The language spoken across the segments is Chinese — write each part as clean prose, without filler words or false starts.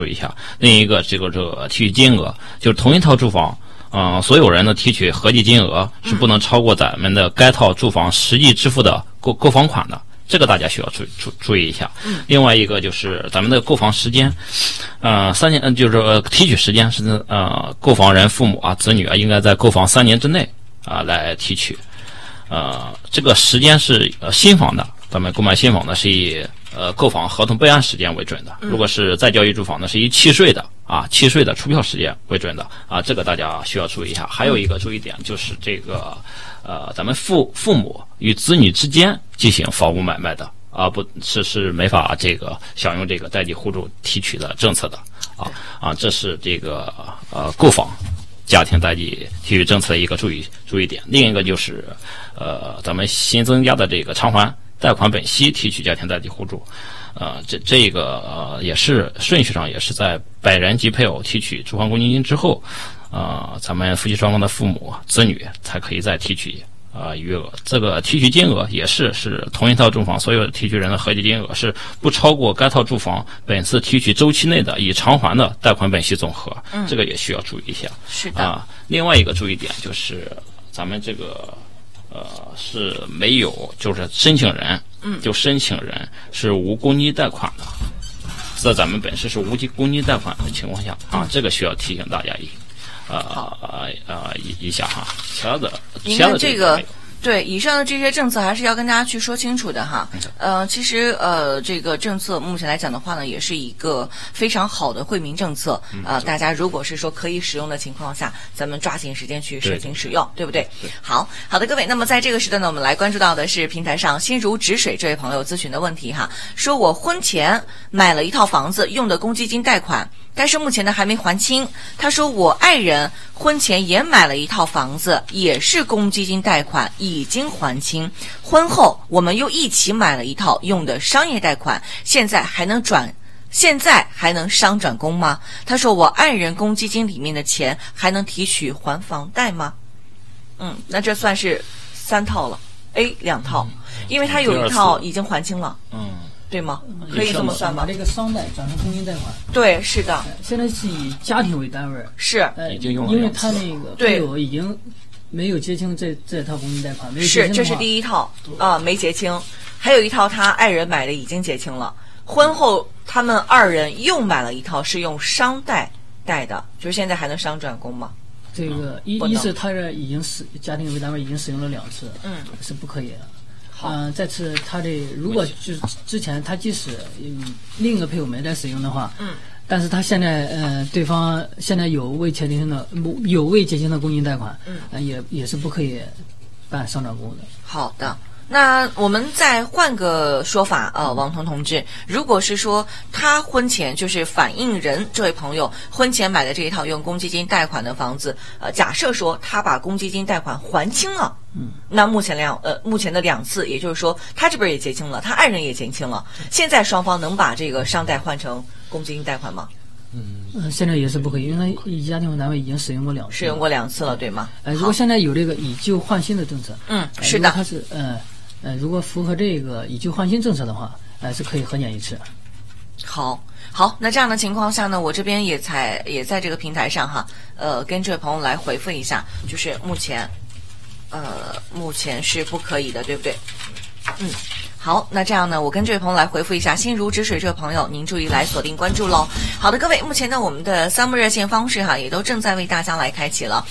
一下。另一个这个提取金额，就是同一套住房，所有人的提取合计金额是不能超过咱们的该套住房实际支付的购房款的。这个大家需要注意一下。另外一个就是咱们的购房时间，就是提取时间是购房人父母子女应该在购房3年之内来提取。这个时间是新房的，咱们购买新房的是以购房合同备案时间为准的。如果是再交易住房呢，是以契税的出票时间为准的这个大家需要注意一下。还有一个注意点就是这个咱们父母与子女之间进行房屋买卖的不是没法享用这个代际互助提取的政策的这是这个购房家庭代际提取政策的一个注意点。另一个就是咱们新增加的这个偿还贷款本息提取家庭代际互助。这个也是顺序上也是在本人及配偶提取住房公积金之后，咱们夫妻双方的父母子女才可以再提取余额。这个提取金额也是同一套住房所有提取人的合计金额是不超过该套住房本次提取周期内的已偿还的贷款本息总和。这个也需要注意一下。 是的。 另外一个注意点就是咱们这个是没有就是申请人是无公积金贷款的，在咱们本市是无公积金贷款的情况下这个需要提醒大家一下哈。其他的这个对以上的这些政策还是要跟大家去说清楚的哈。其实这个政策目前来讲的话呢，也是一个非常好的惠民政策。大家如果是说可以使用的情况下，咱们抓紧时间去申请使用， 对不对？好的各位，那么在这个时段呢，我们来关注到的是平台上心如止水这位朋友咨询的问题哈，说我婚前买了一套房子，用的公积金贷款，但是目前呢还没还清。他说我爱人婚前也买了一套房子，也是公积金贷款，已经还清。婚后我们又一起买了一套，用的商业贷款，现在还能商转公吗？他说我爱人公积金里面的钱还能提取还房贷吗？那这算是3套了，2套，因为他有一套已经还清了。对吗？可以这么算吗？ 把这个商贷转成公积金贷款。 对，是的。 现在是以家庭为单位。 是。 已经用了。 因为他那个配偶已经没有结清这套公积金贷款，没有结清的话， 这是第一套没结清，还有一套他爱人买的已经结清了。婚后他们2人又买了一套，是用商贷贷的，就是现在还能商转公吗？ 这个一是他这已经家庭为单位已经使用了2次，是不可以的。再次他如果就是之前他即使另一个配偶没在使用的话，但是他现在对方现在有未结清的公积金贷款，也是不可以办商转公的。好的。 那我们再换个说法王彤同志，如果是说他婚前就是反映人这位朋友婚前买的这一套用公积金贷款的房子，假设说他把公积金贷款还清了，那目前的2次，也就是说他这边也结清了，他爱人也结清了，现在双方能把这个商贷换成公积金贷款吗？ 现在也是不可以，因为以家庭单位已经使用过 2次了，对吗？ 如果现在有这个以旧换新的政策， 是的， 他是如果符合这个以旧换新政策的话，是可以核检1次。 好，那这样的情况下呢，我这边也在这个平台上哈，跟这位朋友来回复一下，就是目前是不可以的，对不对？好，那这样呢，我跟这位朋友来回复一下，心如止水这位朋友，您注意来锁定关注喽。好的，各位，目前呢，我们的3部热线方式哈，也都正在为大家来开启了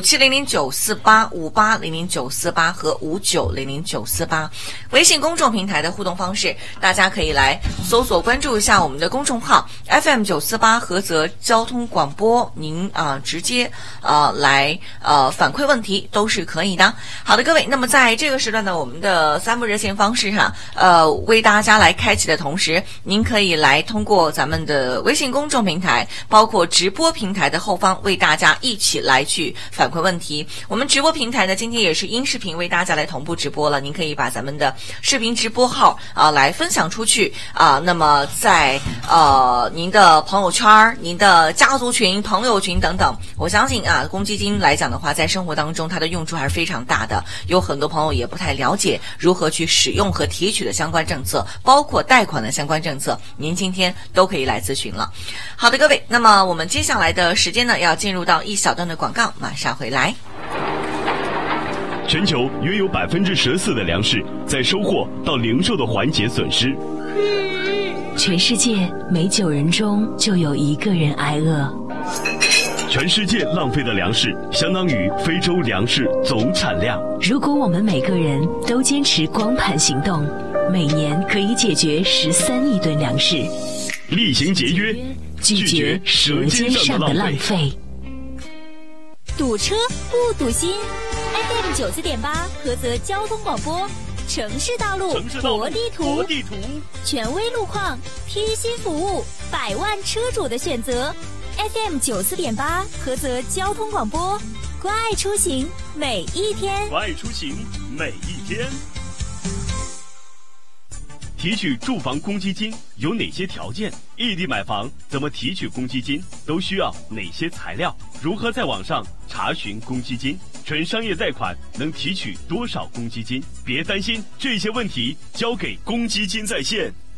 ，5700-948、5800-948和5900-948。微信公众平台的互动方式，大家可以来搜索关注一下我们的公众号 FM948菏泽交通广播，您直接来反馈问题都是可以的。好的，各位，那么在这个时段呢，我们的3部热线方式哈。为大家来开启的同时，您可以来通过咱们的微信公众平台，包括直播平台的后方，为大家一起来去反馈问题。我们直播平台呢，今天也是音视频为大家来同步直播了，您可以把咱们的视频直播号来分享出去那么在您的朋友圈、您的家族群、朋友群等等，我相信公积金来讲的话，在生活当中它的用处还是非常大的，有很多朋友也不太了解如何去使用和提提取的相关政策，包括贷款的相关政策，您今天都可以来咨询了。好的，各位，那么我们接下来的时间呢，要进入到一小段的广告，马上回来。 全球约有14%的粮食在收获到零售的环节损失。 全世界每9人中就有1个人挨饿。 全世界浪费的粮食相当于非洲粮食总产量。 如果我们每个人都坚持光盘行动，每年可以解决13亿吨粮食。 厉行节约， 拒绝舌尖上的浪费。 堵车不堵心 ，FM 94.8菏泽交通广播，城市道路博地图，权威路况，贴心服务，百万车主的选择。FM 94.8菏泽交通广播，关爱出行每一天， 关爱出行每一天。提取住房公积金有哪些条件？异地买房怎么提取公积金？都需要哪些材料？如何在网上查询公积金？纯商业贷款能提取多少公积金？别担心，这些问题交给公积金在线。